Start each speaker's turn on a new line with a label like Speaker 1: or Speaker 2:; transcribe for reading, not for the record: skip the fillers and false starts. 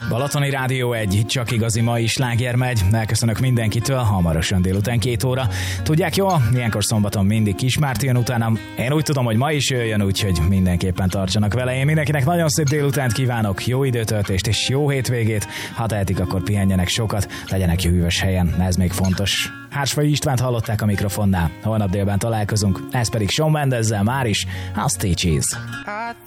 Speaker 1: Balatoni Rádió 1, csak igazi mai sláger megy. Elköszönök mindenkitől, hamarosan délután 2 óra. Tudják jól, ilyenkor szombaton mindig Kismárti jön utánam. Én úgy tudom, hogy ma is jöjjön, úgyhogy mindenképpen tartsanak vele. Én mindenkinek nagyon szép délutánt kívánok, jó időtöltést és jó hétvégét. Ha tehetik, akkor pihenjenek sokat, legyenek jó hűvös helyen, ez még fontos. Hársfai Istvánt hallották a mikrofonnál. Holnap délben találkozunk, ez pedig Shawn Mendeszel már is, a Stitches.